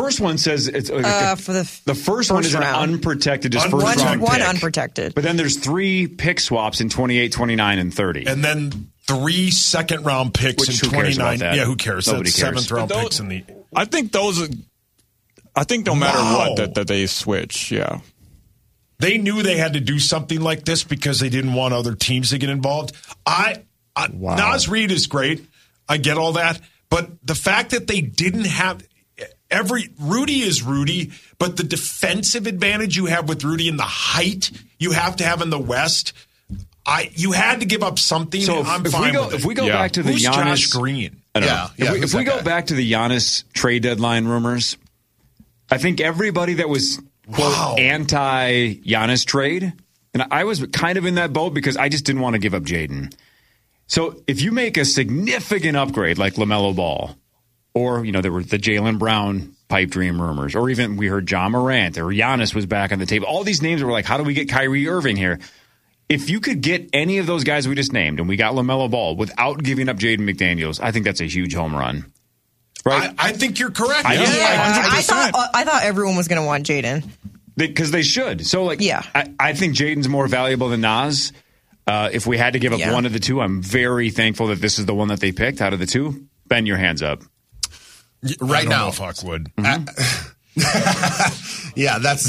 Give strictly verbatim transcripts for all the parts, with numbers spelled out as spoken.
first one says it's uh, Uh, for the the first first one is an round. unprotected, just Unprotected. first round One, one pick. unprotected. But then there's three pick swaps in twenty-eight, twenty-nine, and thirty. And then three second round picks Which, in who cares about twenty-nine. that? Yeah, who cares? Nobody That's cares. seventh round But those- picks in the. I think those. Are, I think no matter Wow. what that, that they switch. Yeah. They knew they had to do something like this because they didn't want other teams to get involved. I, I Wow. Naz Reid is great. I get all that, but the fact that they didn't have every Rudy is Rudy, but the defensive advantage you have with Rudy and the height you have to have in the West, I you had to give up something. So and if, I'm if fine we go with it. if we go Yeah. back to the Who's Giannis Josh Green? I don't Yeah, know. yeah, If we, who's if we that go guy? back to the Giannis trade deadline rumors, I think everybody that was quote Wow. anti Giannis trade, and I was kind of in that boat because I just didn't want to give up Jaden. So if you make a significant upgrade like LaMelo Ball, or you know there were the Jaylen Brown pipe dream rumors, or even we heard John Morant or Giannis was back on the table. All these names were like, how do we get Kyrie Irving here? If you could get any of those guys we just named, and we got LaMelo Ball without giving up Jaden McDaniels, I think that's a huge home run. Right? I, I think you're correct. I- Yeah. Yeah, I one hundred percent. thought I thought everyone was going to want Jaden. Because they, they should. So, like, Yeah. I, I think Jaden's more valuable than Nas. Uh, if we had to give up Yeah. one of the two, I'm very thankful that this is the one that they picked out of the two. Ben, your hands up. Right I don't now. know if I would. Yeah, that's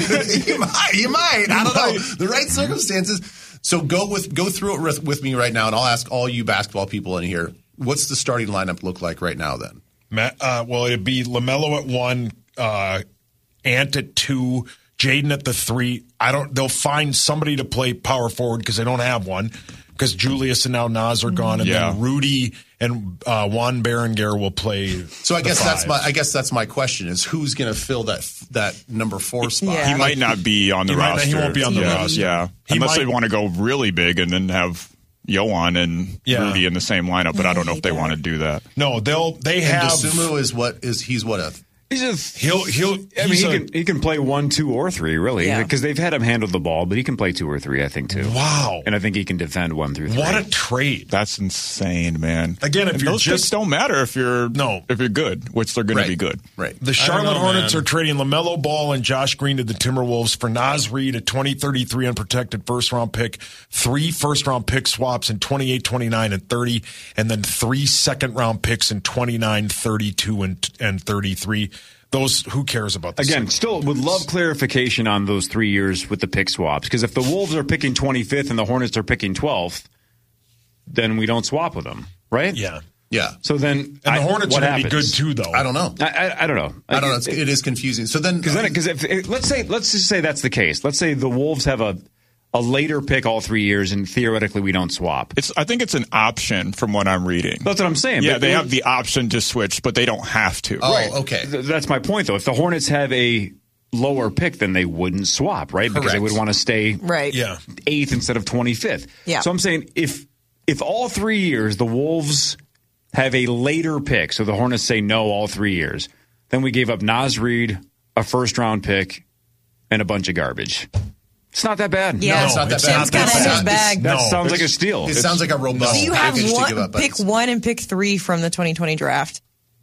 you might. You might. I don't know the right circumstances. So go with go through it with, with me right now, and I'll ask all you basketball people in here. What's the starting lineup look like right now? Then Matt, uh, well, it'd be LaMelo at one, uh, Ant at two, Jaden at the three. I don't. They'll find somebody to play power forward because they don't have one. Because Julius and now Nas are gone, and Yeah. then Rudy and uh, Juan Berenguer will play. So I the guess that's five. my I guess that's my question: is who's going to fill that that number four spot? Yeah. He might not be on the He might not- roster. he won't be on the yeah, roster. Yeah. He Unless might- they want to go really big and then have Yohan and Yeah. Rudy in the same lineup, but I don't know if they want to do that. No, they'll they And have. Dosunmu is what is he's what a He's just. He'll he'll. I mean, he's he a- can he can play one, two, or three, really, Yeah. because they've had him handle the ball, but he can play two or three, I think, too. Wow. And I think he can defend one through three. What a trade! That's insane, man. Again, if And you're those just- picks don't matter if you're No. if you're good, which they're going right, to be good. right. The Charlotte know, Hornets man. are trading LaMelo Ball and Josh Green to the Timberwolves for Naz Reid, a twenty thirty-three unprotected first-round pick, three first-round pick swaps in twenty-eight, twenty-nine, and thirty, and then three second-round picks in twenty-nine, thirty-two, and, and thirty-three. Those, who cares about this? Again, still would love clarification on those three years with the pick swaps, because if the Wolves are picking twenty-fifth and the Hornets are picking twelfth, then we don't swap with them, right? Yeah. Yeah. So then, And the I- Hornets what are going to be good, happens? too, though. I don't know. I, I, I don't know. I don't know. It's, it is confusing. So then, Because then, because if it, let's say, let's just say that's the case. Let's say the Wolves have a a later pick all three years, and theoretically we don't swap. It's I think it's an option from what I'm reading. That's what I'm saying. Yeah, But they it- have the option to switch, but they don't have to. oh, right. okay. Th- That's my point, though. If the Hornets have a lower pick, then they wouldn't swap, right? Because they Correct. would want to stay Right. Yeah. eighth instead of twenty-fifth. Yeah. So I'm saying if if all three years the Wolves have a later pick, so the Hornets say no all three years, then we gave up Naz Reid, a first round pick, and a bunch of garbage. It's not that bad. Yeah, No, it's not that it's bad. Tim's kind of It's in not- his bag. That No, sounds like a it's- steal. It sounds like a robust So you have package to one, give up. but pick it's- one and pick three from the twenty twenty draft.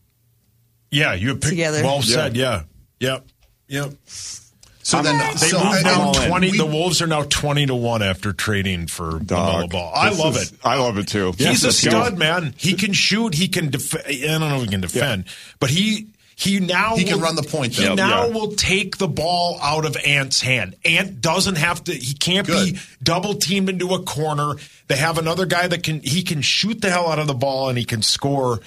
Yeah, you have picked Together. well said. Yeah. Yep. Yep. So then, They so moved I- down all in. twenty. we- the Wolves are now twenty to one after trading for Dog. LaMelo Ball. I This love is- it. I love it too. He's a let's go. stud, man. He can shoot. He can defend. I don't know if he can defend, but he he now He can will- run the point, He though. now Yeah. will take the ball out of Ant's hand. Ant doesn't have to. He can't be Good. double teamed into a corner. They have another guy that can. He can shoot the hell out of the ball and he can score.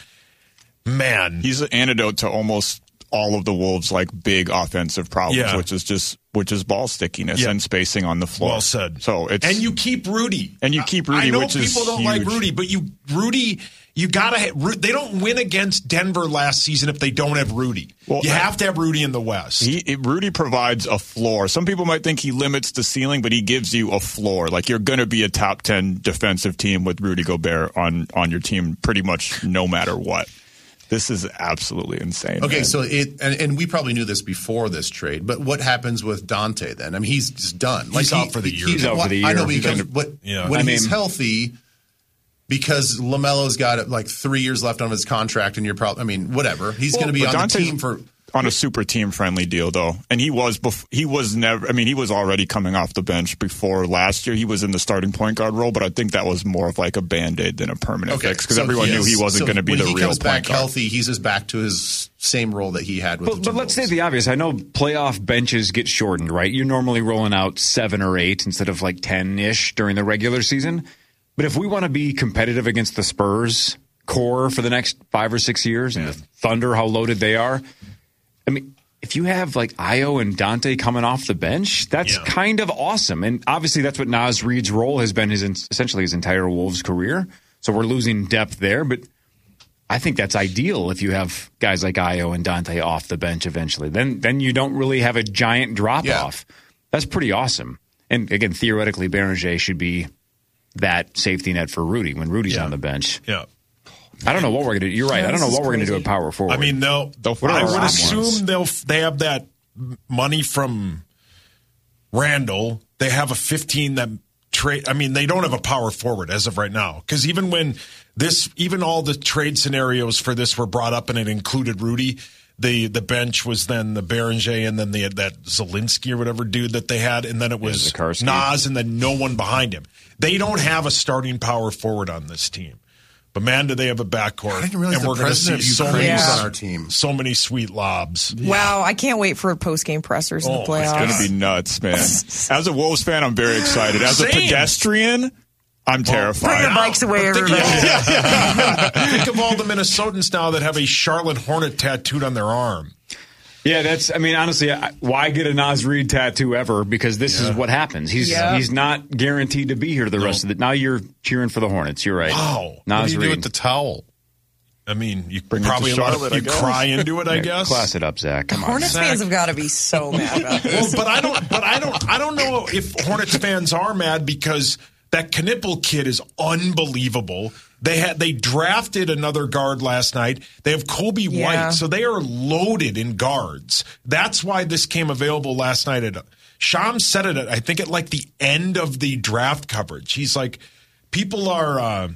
Man, He's an antidote to almost all of the Wolves' like big offensive problems, Yeah. which is just which is ball stickiness Yeah. and spacing on the floor. well said. So it's and you keep Rudy, And you keep I- Rudy, I know which is people don't like huge. Rudy, but you Rudy, you gotta. ha- Ru- They don't win against Denver last season if they don't have Rudy. Well, you I- have to have Rudy in the West. He, it- Rudy provides a floor. Some people might think he limits the ceiling, but he gives you a floor. Like you're going to be a top ten defensive team with Rudy Gobert on on your team, pretty much no matter what. This is absolutely insane. Okay, man. so it and, and we probably knew this before this trade, but what happens with Dante then? I mean, he's just done. He's out for the year. He's out for the I know year. because He's what, Yeah. when I he's mean- healthy, because LaMelo's got like three years left on his contract, and you're probably, I mean, whatever. He's Well, going to be but on Dante's the team for. on a super team friendly deal though, and he was bef- he was never. I mean, he was already coming off the bench before last year. He was in the starting point guard role, but I think that was more of like a band-aid than a permanent Okay, fix because so everyone he knew is- he wasn't so going to be when the he real comes point back guard. healthy, he's just back to his same role that he had with But, the but let's Timberwolves. state the obvious. I know playoff benches get shortened, right? You're normally rolling out seven or eight instead of like ten-ish during the regular season. But if we want to be competitive against the Spurs core for the next five or six years and the Thunder, how loaded they are, I mean, if you have like Ayo and Dante coming off the bench, that's Yeah. kind of awesome. And obviously that's what Naz Reid's role has been his essentially his entire Wolves career. So we're losing depth there, but I think that's ideal if you have guys like Ayo and Dante off the bench eventually. Then then you don't really have a giant drop Yeah. off. That's pretty awesome. And again, theoretically, Béranger should be that safety net for Rudy when Rudy's Yeah. on the bench. Yeah. I don't know what we're going to do. You're right. Yeah, I don't know this is what we're going to do crazy. at power forward. I mean, they'll. They'll I find would some assume ones. they'll. They have that money from Randall. They have a fifteen that trade. I mean, they don't have a power forward as of right now. Because even when this, even all the trade scenarios for this were brought up, and it included Rudy. The the bench was then the Béranger and then the that Zielinski or whatever dude that they had, and then it was Zakarsky. Naz, and then no one behind him. They don't have a starting power forward on this team. But man, do they have a backcourt? I didn't realize and the we're going to see president of so Ukraine many, was on our team. so many sweet lobs. Wow, I can't wait for post game pressers in Oh, the my playoffs. God. It's going to be nuts, man. As a Wolves fan, I'm very excited. As a Same. pedestrian, I'm Bring terrified. the bikes away, But think, everybody. think of all the Minnesotans now that have a Charlotte Hornet tattooed on their arm. yeah, that's. I mean, honestly, I, why get a Naz Reid tattoo ever? Because this is what happens. He's Yeah. he's not guaranteed to be here the rest of the. Now you're cheering for the Hornets. You're right. Wow. What do Naz you do Reid. with the towel? I mean, you Bring it to probably a lot of, Charlotte, I you guess. cry into it, I Yeah, guess. Class it up, Zach. Come on. Hornets Zach. fans have got to be so mad about this. Well, but I don't. But I don't. I don't know if Hornets fans are mad because that Knipple kid is unbelievable. They had they drafted another guard last night. They have Kobe Yeah. White, so they are loaded in guards. That's why this came available last night. At Sham said it. At, I think at like the end of the draft coverage. He's like, people are. Uh,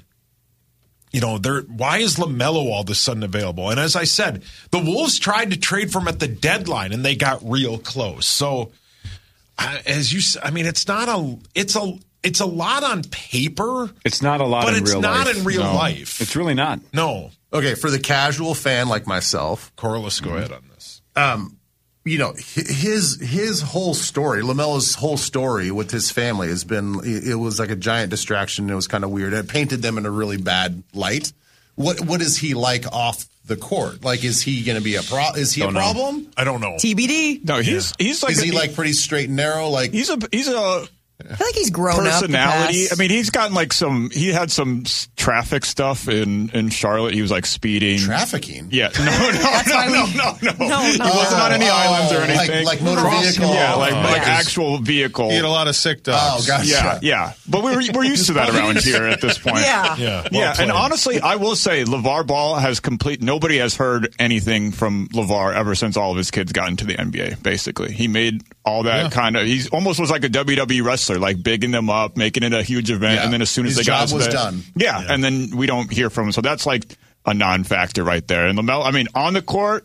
You know, they're, why is LaMelo all of a sudden available? And as I said, the Wolves tried to trade for him at the deadline, and they got real close. So, uh, as you, s- I mean, it's not a, it's a, it's a lot on paper, It's not a lot but in it's real not life. in real No. life. It's really not. No, Okay, for the casual fan like myself, Corliss, go ahead on this. um, you know, hi- his his whole story, LaMelo's whole story with his family has been, it it was like a giant distraction. It was kind of weird. It painted them in a really bad light. What What is he like off the court? Like, is he going to be a pro? Is he Don't a know. problem? I don't know. T B D. No, he's he's like Is a, he like pretty straight and narrow? Like, he's a he's a I feel like he's grown personality. up. the I mean, he's gotten like some. He had some s- traffic stuff in in Charlotte. He was like speeding. trafficking? Yeah, no, no, That's no, why no, we- no, no, No, no. He wasn't on any Oh, islands or like- anything. like motor vehicle. Yeah, like, Oh, like like his- actual vehicle. He had a lot of sick Oh, dogs. gotcha. Yeah, yeah. But we were we're used to that around here at this point. Yeah. Yeah, well Yeah, played. and honestly, I will say LeVar Ball has complete. Nobody has heard anything from LeVar ever since all of his kids got into the N B A. Basically, he made all that Yeah. kind of. He almost was like a W W E wrestler, like bigging them up, making it a huge event, Yeah. and then as soon as His they got job into was the- done. Yeah, and then we don't hear from him. So that's like a non-factor right there. And LaMelo, I mean, on the court,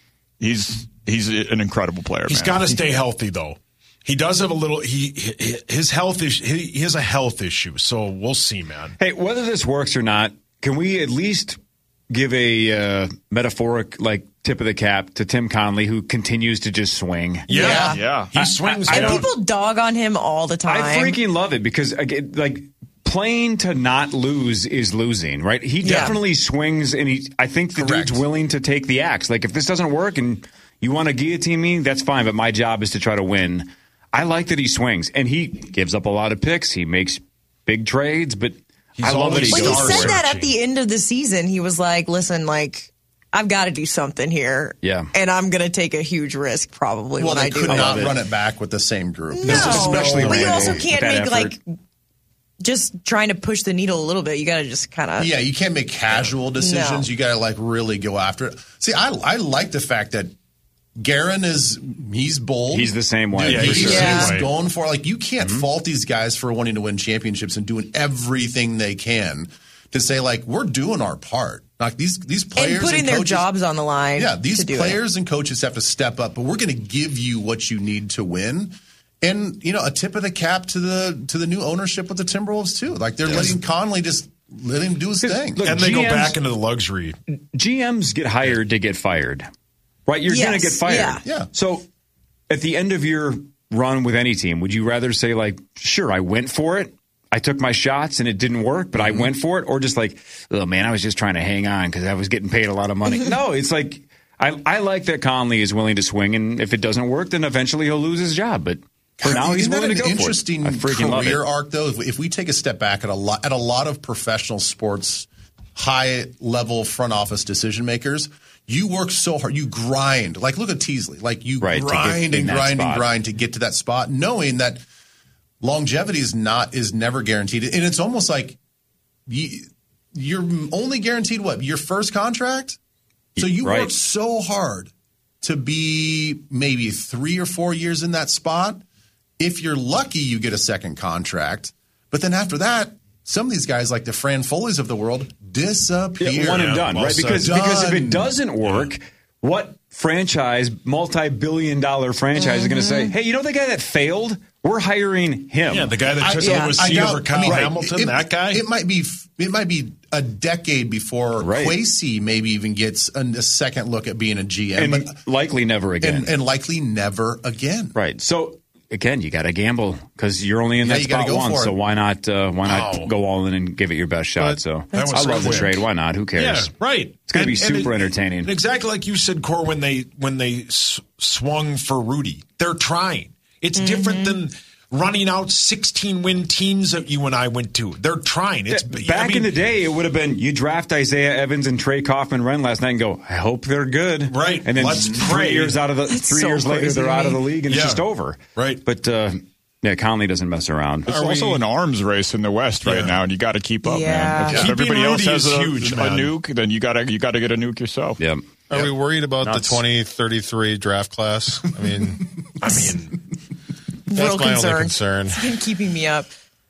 he's he's an incredible player. He's man. got to stay healthy, though. He does have a little. He he- his health is he, he has a health issue, so we'll see, man. Hey, whether this works or not, can we at least give a uh, metaphoric like tip of the cap to Tim Conley, who continues to just swing? Yeah, Yeah. He swings. I And down. people dog on him all the time. I freaking love it because again, like playing to not lose is losing, right? He Yeah. definitely swings, and he. I think the Correct. dude's willing to take the axe. Like if this doesn't work and you want to guillotine me, that's fine. But my job is to try to win. I like that he swings, and he gives up a lot of picks. He makes big trades, but He's I love that he always But he goes star for said it. that searching. at the end of the season. He was like, listen, like, I've got to do something here. Yeah. And I'm going to take a huge risk probably Well, when they I do could that. not it. run it back with the same group. No, especially but you Randall also with can't that make effort. like just trying to push the needle a little bit. You got to just kind of Yeah, you can't make casual decisions. No. You got to like really go after it. See, I I like the fact that Guerin is he's bold. He's the same way. Yeah, for He's, sure. Yeah. he's going for like you can't fault these guys for wanting to win championships and doing everything they can. to say like we're doing our part. Like these these players and putting and their coaches, jobs on the line. Yeah, these to do players it. and coaches have to step up, but we're going to give you what you need to win. And you know, a tip of the cap to the to the new ownership with the Timberwolves too. Like they're letting Conley just let him do his thing. Look, And they G Ms, go back into the luxury. G Ms get hired to get fired, right? You're Yes, going to get fired. yeah. Yeah. So at the end of your run with any team, would you rather say like, sure, I went for it, I took my shots and it didn't work, but Mm-hmm. I went for it, or just like, oh man, I was just trying to hang on because I was getting paid a lot of money? No, it's like I, I like that Conley is willing to swing, and if it doesn't work, then eventually he'll lose his job. But for now, he's Isn't that willing to an go for it. interesting I freaking love career it. arc, though. If we, if we take a step back at a lot at a lot of professional sports, high level front office decision makers, you work so hard, you grind. Like look at Teasley, like you Right, to get grind in and that grind and spot. grind to get to that spot, knowing that longevity is not is never guaranteed, and it's almost like you, you're only guaranteed what your first contract. So you Right. work so hard to be maybe three or four years in that spot. If you're lucky, you get a second contract. But then after that, some of these guys, like the Fran Foleys of the world, disappear. Yeah, one and Yeah, done, well right? said. Because because if Done. it doesn't work, what franchise, multi-billion dollar franchise is going to say, hey, you know the guy that failed? We're hiring him. Yeah, the guy that I- took yeah. Lewis I C doubt- over Kyle I mean, Hamilton, it- that guy. It might be. It might be a decade before Right. Kwesi maybe even gets a, a second look at being a G M, and but, likely never again. and, and likely never again. Right. So again, you got to gamble because you're only in Yeah, that you gotta spot go once. for So it. why not? Uh, why not Wow. go all in and give it your best shot? But so that was I love the quick. trade. Why not? Who cares? Yeah, right. It's going to be And- and super it- entertaining. and exactly like you said, Cor, when they when they s- swung for Rudy, they're trying. It's different than running out sixteen win teams that you and I went to. They're trying. It's Back I mean, in the day, it would have been you draft Isaiah Evans and Trey Kaufman-Renn last night and go, I hope they're good. Right. And then Let's three pray. years out of the That's three so years later, crazy they're to out of me. the league and Yeah. it's just over. Right. But uh, yeah, Conley doesn't mess around. It's Are also we- an arms race in the West right Yeah. now, and you got to keep up, Yeah. man. If Keeping everybody else Rudy has is a, huge, a man. nuke, then you got to you got to get a nuke yourself. Yeah. Are we worried about Nuts. the twenty thirty-three draft class? I mean, I mean, Real that's my concern. only concern. It's been keeping me up.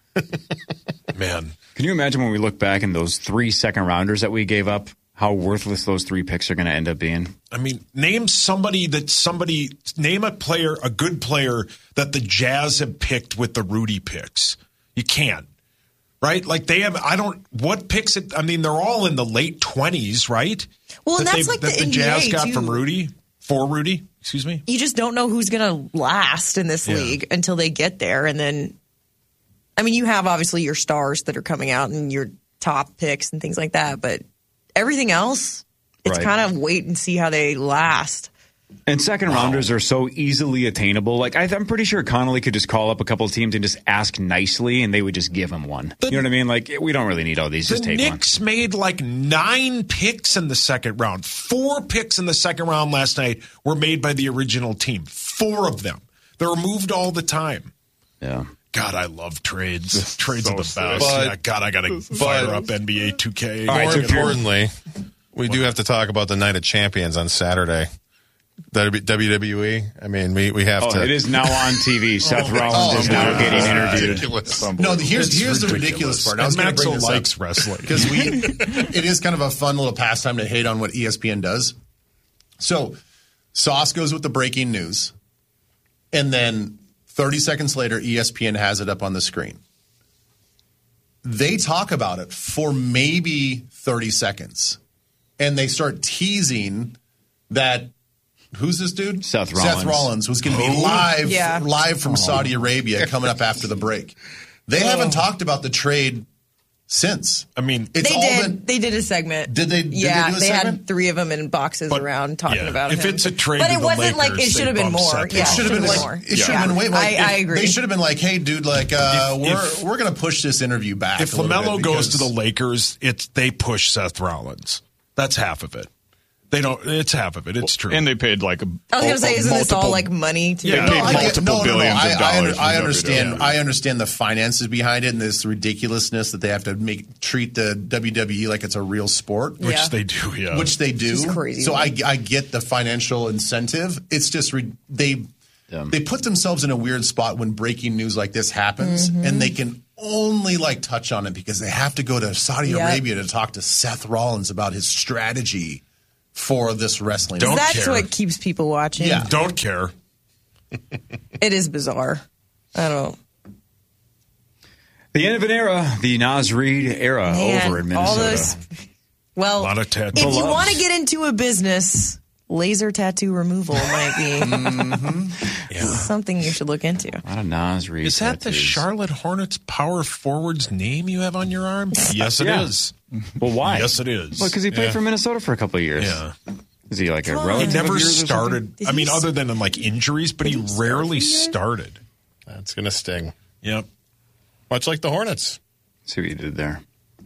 man. Can you imagine when we look back in those three second rounders that we gave up, how worthless those three picks are going to end up being? I mean, name somebody that somebody name a player, a good player that the Jazz have picked with the Rudy picks. You can't, right? Like they have. I don't. What picks? It, I mean, they're all in the late twenties, right? Well, and That that's they- like that the the Jazz N B A, got too. from Rudy for Rudy. Excuse me. You just don't know who's going to last in this Yeah. league until they get there. And then, I mean, you have obviously your stars that are coming out and your top picks and things like that. But everything else, it's Right. kind of wait and see how they last. And second rounders are so easily attainable. Like I, I'm pretty sure Connolly could just call up a couple of teams and just ask nicely, and they would just give him one. The- you know what I mean? Like we don't really need all these. The Just take Knicks made like nine picks in the second round. Four picks in the second round last night were made by the original team. Four of them. They're moved all the time. one. Yeah. God, I love trades. Trades so are the sick. best. But- yeah, God, I got to fire up N B A two K. All right, More so if you're- importantly, we do have to talk about the Night of Champions on Saturday. W W E. I mean, we, we have Oh, to. it is now on T V. Seth Rollins is now getting interviewed. ridiculous. No, here's It's here's the ridiculous. ridiculous part. I was And going to bring Maxwell this up. likes wrestling. because we it is kind of a fun little pastime to hate on what E S P N does. So Sauce goes with the breaking news, and then thirty seconds later, E S P N has it up on the screen. They talk about it for maybe thirty seconds, and they start teasing that who's this dude? Seth Seth Rollins. Rollins was going to be live Yeah. live from Saudi Arabia coming up after the break. They haven't talked about the trade since. I mean, It's They all did. been They did a segment. Did they- did they yeah, do a they segment? had three of them in boxes But, around talking yeah, about if him. it's a trade but to it the wasn't like Lakers, it should they have been bump more. seconds. Yeah, It should have been like more. it should Yeah. have been way more. I, Like, I if- agree. They should have been like, "Hey, dude, like uh, If- we're if- we're gonna push this interview back." if a little LaMelo bit goes to because- the Lakers, it's they push Seth Rollins. That's half of it. They don't. It's half of it. It's true. And they paid like a. I was going to say, isn't this all multiple- like money? To Yeah, do? no, paid I get- multiple no, no, no. billions I, of I, dollars under- from I W W E. understand. I understand the finances behind it and this ridiculousness that they have to make treat the W W E like it's a real sport, which Yeah. they do. Yeah. which they do. It's crazy. So I, I get the financial incentive. It's just re- they Yeah. They put themselves in a weird spot when breaking news like this happens, Mm-hmm. and they can only like touch on it because they have to go to Saudi Yep. Arabia to talk to Seth Rollins about his strategy for this wrestling. Don't That's care. what keeps people watching. Yeah. Don't care. It is bizarre. I don't. The end of an era, the Naz Reid era Man, over in all Minnesota. those. Well, A lot of tattoos. if you Beloved. want to get into a business, laser tattoo removal might be Mm-hmm. something you should look into. A lot of Naz Reid Is that the tattoos. Charlotte Hornets power forward's name you have on your arm? Yes, it is. Yeah. Well, why? Yes, it is. Well, because he played Yeah. for Minnesota for a couple of years. Yeah. Is he like a on. relative? He of never yours or something? started. Did I mean, he s- other than like injuries, but he Did he start rarely from there? started. That's going to sting. Yep. Much like the Hornets. See what you did there.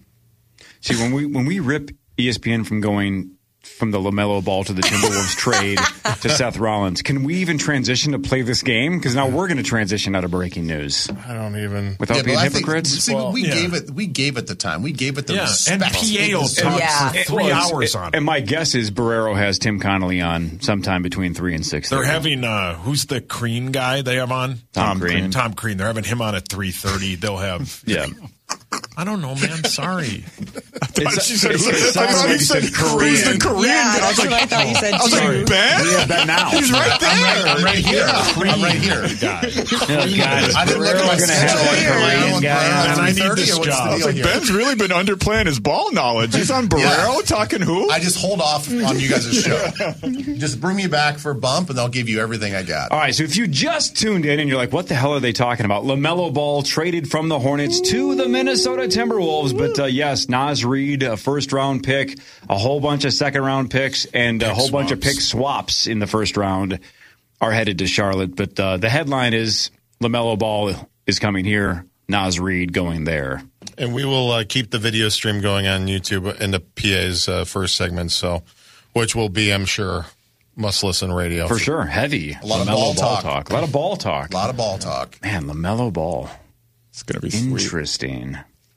See, when we when we rip E S P N from going from the LaMelo Ball to the Timberwolves trade to Seth Rollins, can we even transition to play this game? Because now we're going to transition out of breaking news I don't even. without Yeah, but being I think- hypocrites. see, Well, we yeah. gave it. We gave it the time. We gave it the Yeah, and respect. P A will It talk deserves. Yeah. for three Well, hours and- on it. And my guess is Barrero has Tim Connolly on sometime between three and six. They're having uh, who's the Crean guy they have on? Tom Crean. Tom Crean. They're having him on at three thirty. They'll have. yeah. I don't know, man. Sorry. It's, She said, it I sounds thought like he you said, said who's the Korean. Korean? Yeah, I was that's like, what I thought you said I was too. like, Ben? We have that now. He's right there. I'm right here. I'm right here. Guy. Oh, God. I didn't look at my We're gonna have schedule. that Korean We're guy at on. I need three thirty, this or what's the job. deal It's like here? Ben's really been underplaying his ball knowledge. He's on Barrero Yeah. talking who? I just hold off on you guys' show. Just bring me back for a bump, and I'll give you everything I got. All right, so if you just tuned in and you're like, what the hell are they talking about? LaMelo Ball traded from the Hornets to the Minnesota Timberwolves. But uh, yes, Naz Reid, a first-round pick, a whole bunch of second-round picks, and a Pick whole bunch of swaps. pick swaps in the first round are headed to Charlotte. But uh, the headline is LaMelo Ball is coming here, Naz Reid going there. And we will uh, keep the video stream going on YouTube in the P A's uh, first segment, so which will be, I'm sure, must-listen radio. For sure, heavy. A lot of LaMelo ball talk. A lot of ball talk. A lot of ball talk. Man, LaMelo Ball. It's going to be sweet. Interesting.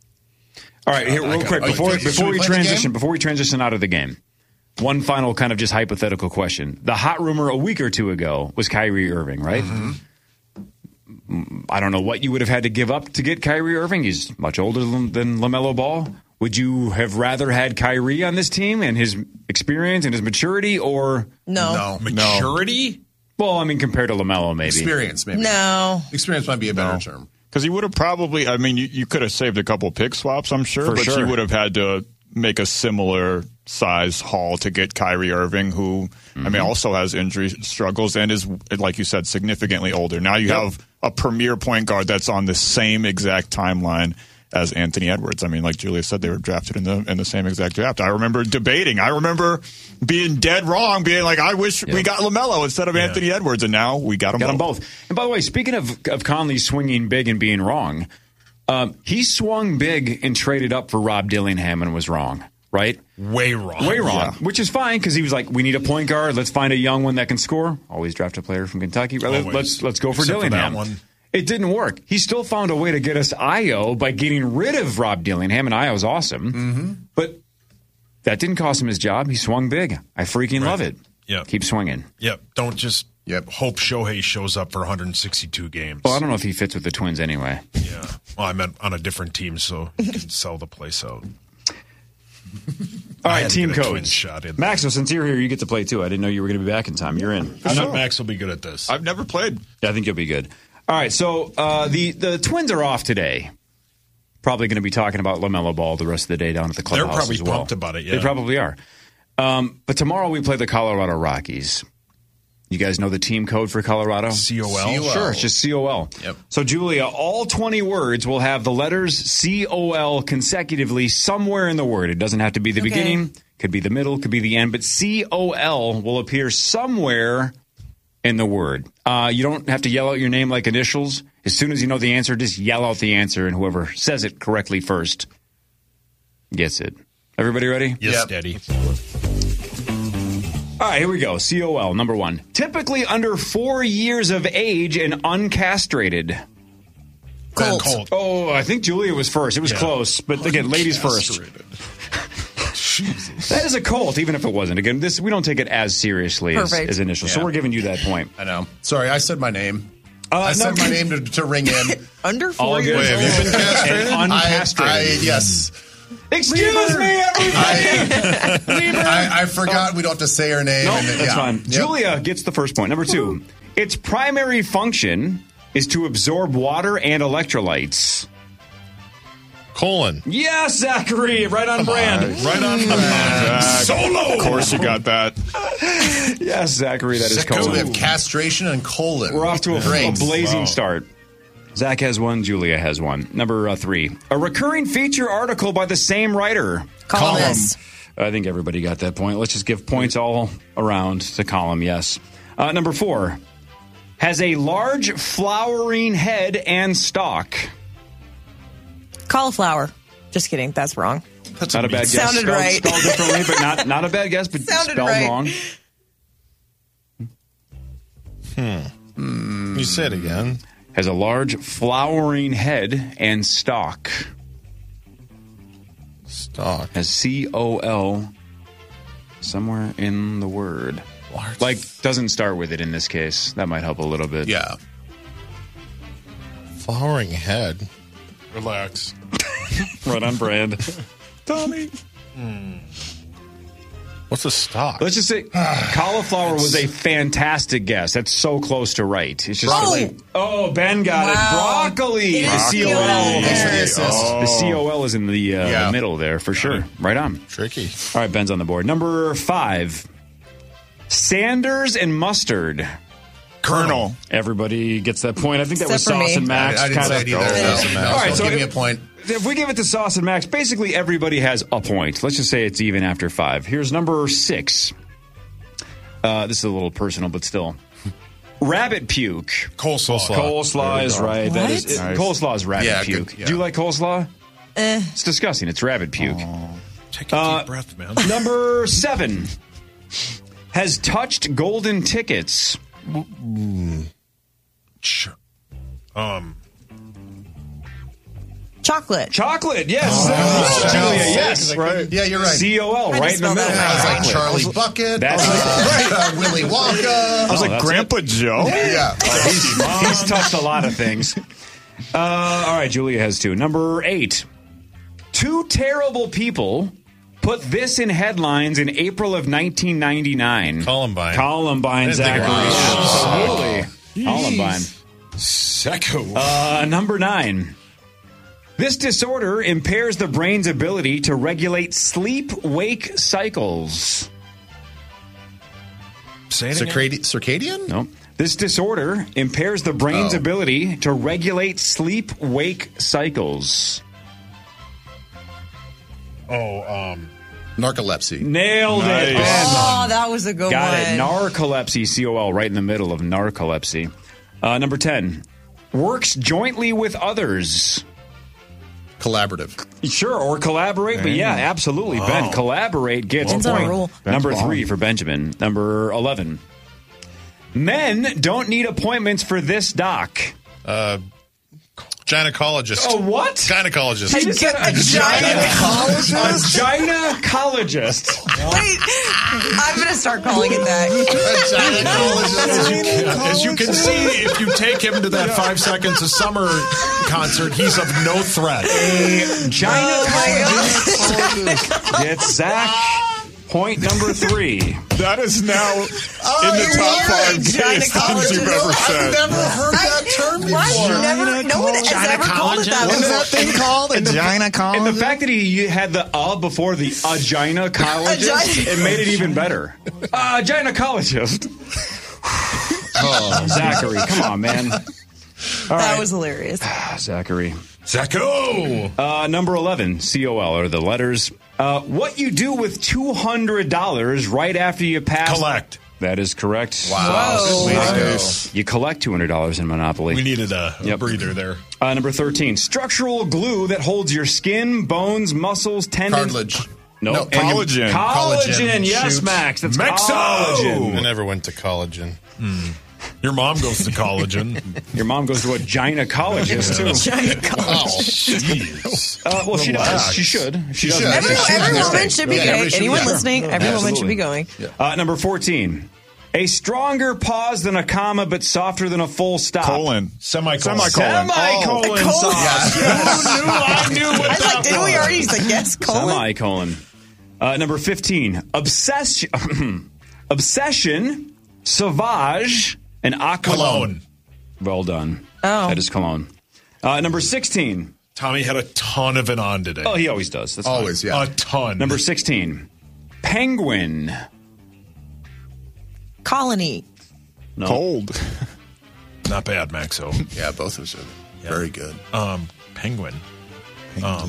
All right, here, real gotta- quick oh, before should we before we play the transition game? before we transition out of the game, one final kind of just hypothetical question. The hot rumor a week or two ago was Kyrie Irving, right? Mm-hmm. I don't know what you would have had to give up to get Kyrie Irving. He's much older than, than LaMelo Ball. Would you have rather had Kyrie on this team and his experience and his maturity, or No. No. Maturity? well, I mean, compared to LaMelo, maybe. Experience, maybe. No. Experience might be a better term. Because he would have probably, I mean, you, you could have saved a couple pick swaps, I'm sure, For but sure. you would have had to make a similar size haul to get Kyrie Irving, who, I mean, also has injury struggles and is, like you said, significantly older. Now you have a premier point guard that's on the same exact timeline as Anthony Edwards. I mean, like Julia said, they were drafted in the in the same exact draft. I remember debating. I remember being dead wrong, being like, I wish we got LaMelo instead of Yeah. Anthony Edwards, and now we got them Got them both. both. And by the way, speaking of, of Conley swinging big and being wrong, um, he swung big and traded up for Rob Dillingham and was wrong, right? Way wrong. Way wrong, Yeah. which is fine because he was like, we need a point guard. Let's find a young one that can score. Always draft a player from Kentucky. Let- Always. Let's let's go for Except for that Dillingham. one. It didn't work. He still found a way to get us Io by getting rid of Rob Dillingham, and Io's awesome. Mm-hmm. But that didn't cost him his job. He swung big. I freaking love it. Yep. Keep swinging. Yep. Don't just Yep. hope Shohei shows up for one hundred sixty-two games. Well, I don't know if he fits with the Twins anyway. Yeah. Well, I meant on a different team, so he can sell the place out. All I right, had to team get a twin codes. shot in. Max, well, since you're here, you get to play too. I didn't know you were going to be back in time. You're in. I thought Max will be good at this. I've never played. Yeah, I think you'll be good. All right, so uh, the the Twins are off today. Probably going to be talking about LaMelo Ball the rest of the day down at the clubhouse. probably as well. pumped about it, yeah. They probably are. Um, but tomorrow we play the Colorado Rockies. You guys know the team code for Colorado? C O L? C O L. Sure, it's just C O L. Yep. So, Julia, all twenty words will have the letters C O L consecutively somewhere in the word. It doesn't have to be the Okay. beginning, could be the middle, could be the end, but C O L will appear somewhere in the word. Uh, you don't have to yell out your name like initials. As soon as you know the answer, just yell out the answer, and whoever says it correctly first gets it. Everybody ready? Yes, Yep. Daddy. All right, here we go. C O L, number one. Typically under four years of age and uncastrated. Colt. Colt. Oh, I think Julia was first. It was Yeah. close, but again, ladies first. Jesus. That is a Colt, even if it wasn't. Again, this we don't take it as seriously as, Perfect. as initial. So Yeah. we're giving you that point. I know. Sorry, I said my name. Uh, I said no- my name to, to ring in. Under four All years good. Wait, have you been castrated? And I, uncastrated. I yes. Excuse me, everybody. I, I, I forgot we don't have to say her name. No, and, that's yeah. fine. Yep. Julia gets the first point. Number two, its primary function is to absorb water and electrolytes. Colon. Yes, Zachary, right on brand. Right on brand. Solo. Of course you got that. Yes, Zachary, that is So we have colon. castration and colon. We're off to a, a Brains. blazing Wow. start. Zach has one, Julia has one. Number uh, three, a recurring feature article by the same writer. columnist. I think everybody got that point. Let's just give points all around to column, yes. Uh, number four, has a large flowering head and stalk. Cauliflower. Just kidding. That's wrong. That's Not a bad guess. Sounded spelled, right. Spelled differently, but not, not a bad guess, but Sounded spelled right. wrong. You say it again. Has a large flowering head and stalk. Stock. Has C O L somewhere in the word. Large. Like, doesn't start with it in this case. That might help a little bit. Yeah. Flowering head. Relax. Right on brand. Tommy. What's a stock? Let's just say cauliflower was a fantastic guess. That's so close to right. It's just Broccoli. Oh, Ben got Wow. it. Broccoli. It The is C O L. Thanks for the assist. The C O L is in the, uh, Yeah. the middle there for sure. Right on. Tricky. All right, Ben's on the board. Number five, Sanders and mustard. Colonel. Everybody gets that point. I think that Except was for Sauce me. and Max. I, I didn't kind say of it either. No, Sauce and no, Max. All right, so so give me a if- point. If we give it to Sauce and Max, basically everybody has a point. Let's just say it's even after five. Here's number six. Uh, this is a little personal, but still. Rabbit puke. Coleslaw. Coleslaw is right. That is, What? it- coleslaw is rabbit Yeah, puke. good, yeah. Do you like coleslaw? Eh. It's disgusting. It's rabbit puke. Take a Uh, deep breath, man. Number seven. Has touched golden tickets. Sure. Um, Chocolate. Chocolate, yes. Oh, Julia, yeah, yes. right. Yeah, you're right. C O L, I right just in the spelled middle. that I was right. like Charlie Bucket. That's uh, Willy Wonka. I was like, that's Grandpa Joe? Yeah. He's touched a lot of things. Uh, all right, Julia has two. Number eight. Two terrible people put this in headlines in April of nineteen ninety-nine. Columbine. Columbine, I didn't think Zachary. it Absolutely. Columbine. Secco. Uh, number nine. This disorder impairs the brain's ability to regulate sleep-wake cycles. Say it again. Circadi- circadian? No. This disorder impairs the brain's Oh. ability to regulate sleep-wake cycles. Oh, um, Narcolepsy. Nailed it. Nice. Ben. Oh, that was a good Got one. it. Narcolepsy, C O L, right in the middle of narcolepsy. Uh, number ten. Works jointly with others. Collaborative. Sure, or collaborate, but yeah, absolutely. Ben, collaborate gets Depends a on a point. rule. Number Ben's three wrong. for Benjamin. Number eleven. Men don't need appointments for this doc. Gynecologist. A what? Gynecologist. He just said a gynecologist? A gynecologist. Wait, I'm going to start calling it that. as you can see, if you take him to that Five Seconds of Summer concert, he's of no threat. Gynecologist gets Zach. Point number three. That is now in the top five gayest things you've ever said. I've never heard that term before. What? Never, no one has ever called it that What is before. that thing called? A And the gynecologist? fact that he had the uh before the a gynecologist, A gyne- it made it even better. Uh, gynecologist. Zachary, come on, man. All That right. was hilarious. Zachary. Zacko! Uh, number eleven, C O L, are the letters. Uh, what you do with two hundred dollars right after you pass. Collect. That is correct. Wow. Whoa. Way to go. You collect two hundred dollars in Monopoly. We needed a, a Yep. breather there. Uh, number thirteen, structural glue that holds your skin, bones, muscles, tendons. Cartilage. No, No, and you- collagen. Collagen, Collagen. yes, Shoot. Max. That's Mexo! collagen. I never went to college. And Your mom goes to collagen. Your mom goes to a gynecologist, too. Gynecologist. Uh, well, she does. She should. She, She does. should. Every, She every should. woman should be Yeah, going. every- Anyone yeah. listening, every woman should be going. Uh, number fourteen. A stronger pause than a comma, but softer than a full stop. Colon. Semicolon. Semicolon. Semicolon. Oh. Colon. sauce. Who knew? I knew what I was that like, didn't we already say yes, colon? Semicolon. Uh, number fifteen. Obsession. Obsession. Sauvage. And accolon. Cologne. Well done. Oh. That is cologne. Uh, number sixteen. Tommy had a ton of it on today. Oh, he always does. That's fine. Always, yeah. A ton. Number sixteen. Penguin. Colony. No. Cold. Not bad, Maxo. Yeah, both of us are very good. Um, penguin. Um,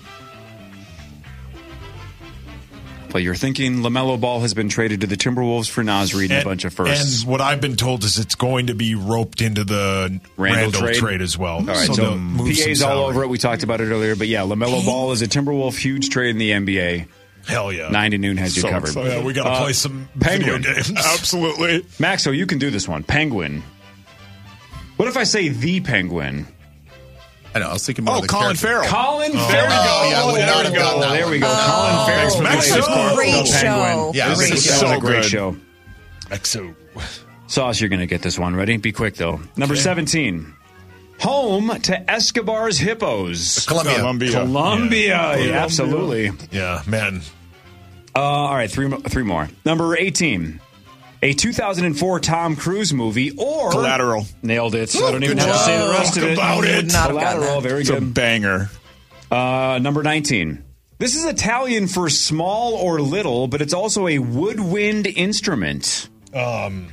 But you're thinking LaMelo Ball has been traded to the Timberwolves for Naz Reid and a bunch of firsts. And what I've been told is it's going to be roped into the Randall Randall, trade? trade? as well. All right, so, they'll move P A's some all salary. over it. We talked about it earlier. But yeah, LaMelo Ball is a Timberwolf. Huge trade in the N B A. Hell yeah. Nine to noon has you So covered. excited. Yeah, we got to Uh, play some Penguin. video games. Absolutely. Maxo, you can do this one. Penguin. What if I say the Penguin? I know. I was thinking more Oh, of the Colin character. Farrell. Colin Oh. Farrell. Oh, yeah, I would there not we have go. gotten that There one. we go. Oh. Colin Farrell. Thanks, plays Maxo. Great the Penguin. show. Yeah, This Great is show. a So great good. show. Exo. Sauce, you're going to get this one. Ready? Be quick, though. Number seventeen. Home to Escobar's Hippos. Columbia. Columbia. Columbia. Yeah, absolutely. Yeah, man. Uh, all right, three, mo- three more. Number eighteen. A two thousand four Tom Cruise movie or... Collateral. Nailed it. I don't even have to say the rest of it. about Would it. not have gotten Collateral. that. Very It's a good. banger. Uh, number nineteen. This is Italian for small or little, but it's also a woodwind instrument. Um,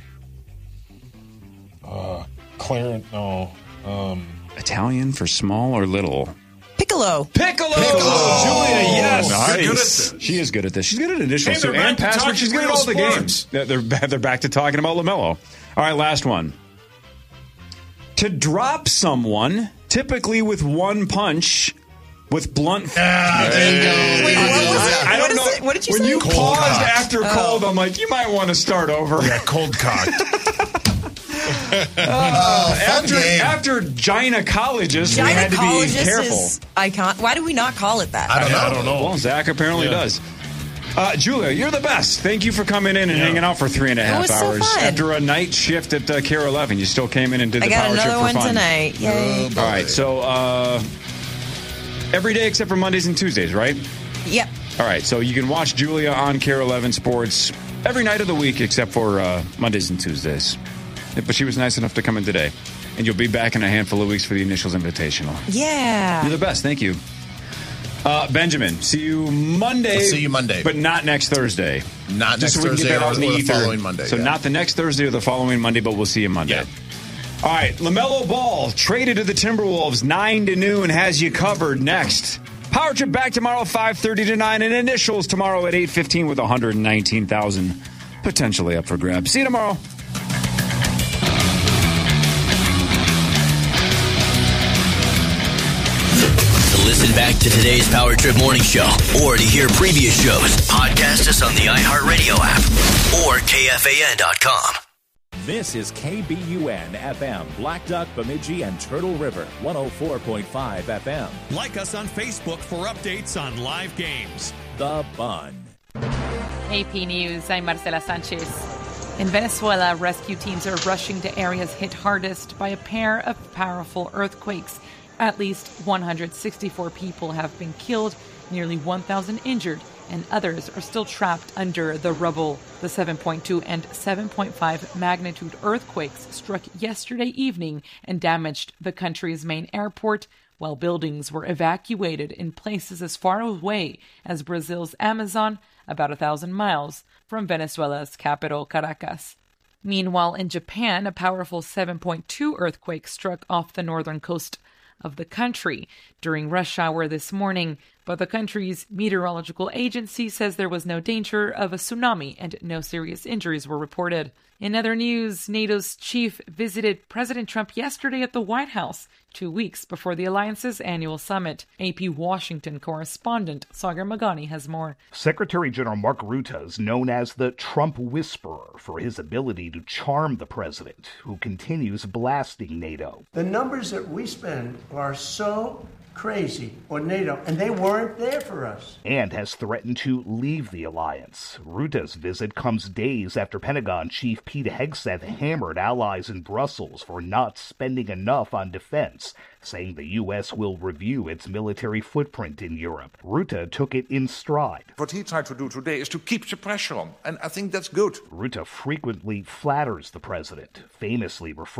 uh, Clarence, no. Um, Italian for small or little. Piccolo. Piccolo! Julia, yes. Nice. Good at this. She is good at this. She's good at initials. Hey, too. they're back And to password. talking She's good at real all the sports. games. They're, they're they're back to talking about LaMelo. All right, last one. To drop someone, typically with one punch, with blunt. ah, there you go. Wait, what was it? I What don't is know. it? What did you when say? you Cold paused cock. after cold, I'm like, you might want to start over. Yeah, cold cock. after game. after gynecologist, we had to be Gynecologist careful. is icon. Why do we not call it that? I don't know. I don't know. Well, Zach apparently Yeah. does. Uh, Julia, you're the best. Thank you for coming in and Yeah. hanging out for three and a half was so hours. fun. After a night shift at uh, K R eleven, you still came in and did I the got power trip another for one fun. tonight. Yay. Oh, All right, so uh, every day except for Mondays and Tuesdays, right? Yep. All right, so you can watch Julia on K R eleven Sports every night of the week except for uh, Mondays and Tuesdays. But she was nice enough to come in today. And you'll be back in a handful of weeks for the Initials Invitational. Yeah. You're the best. Thank you. Uh, Benjamin, see you Monday. We'll see you Monday. But not next Thursday. Not Just next so we can Thursday get that or, out in the or the ether. following Monday. So yeah. not the next Thursday or the following Monday, but we'll see you Monday. Yeah. All right, LaMelo Ball traded to the Timberwolves nine to noon has you covered next. Power Trip back tomorrow five thirty to nine and Initials tomorrow at eight fifteen with one hundred nineteen thousand potentially up for grabs. See you tomorrow. To listen back to today's Power Trip Morning Show or to hear previous shows, podcast us on the iHeartRadio app or K F A N dot com. This is K B U N F M, Black Duck, Bemidji, and Turtle River, one oh four point five F M. Like us on Facebook for updates on live games. The Bun. A P News, I'm Marcela Sanchez. In Venezuela, rescue teams are rushing to areas hit hardest by a pair of powerful earthquakes. At least one hundred sixty-four people have been killed, nearly one thousand injured, and others are still trapped under the rubble. The seven point two and seven point five magnitude earthquakes struck yesterday evening and damaged the country's main airport, while buildings were evacuated in places as far away as Brazil's Amazon, about a thousand miles from Venezuela's capital, Caracas. Meanwhile, in Japan, a powerful seven point two earthquake struck off the northern coast of the country. During rush hour this morning, but the country's meteorological agency says there was no danger of a tsunami and no serious injuries were reported. In other news, NATO's chief visited President Trump yesterday at the White House, two weeks before the alliance's annual summit. A P Washington correspondent Sagar Magani has more. Secretary General Mark Rutte is known as the Trump Whisperer for his ability to charm the president, who continues blasting NATO. The numbers that we spend are so crazy, or NATO, and they weren't there for us. And has threatened to leave the alliance. Rutte's visit comes days after Pentagon Chief Pete Hegseth hammered allies in Brussels for not spending enough on defense, saying the U S will review its military footprint in Europe. Rutte took it in stride. What he tried to do today is to keep the pressure on, and I think that's good. Rutte frequently flatters the president, famously referring